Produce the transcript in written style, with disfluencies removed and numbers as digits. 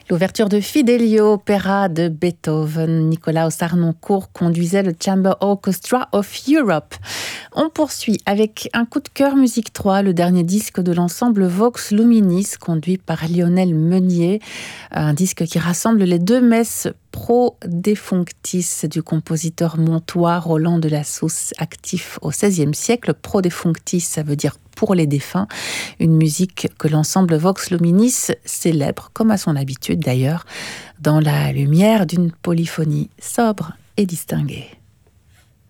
L'ouverture de Fidelio, opéra de Beethoven. Nicolas Harnoncourt conduisait le Chamber Orchestra of Europe. On poursuit avec un coup de cœur Musique 3, le dernier disque de l'ensemble Vox Luminis, conduit par Lionel Meunier. Un disque qui rassemble les deux messes Pro Defunctis du compositeur montois Roland de la Sauce, actif au XVIe siècle. Pro Defunctis, ça veut dire pour les défunts. Une musique que l'ensemble Vox Luminis célèbre, comme à son habitude d'ailleurs, dans la lumière d'une polyphonie sobre et distinguée.